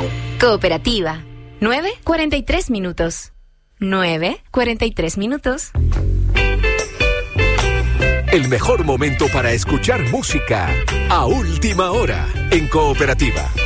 Cooperativa. 9:43 minutos. 9:43 minutos. El mejor momento para escuchar música a última hora en Cooperativa.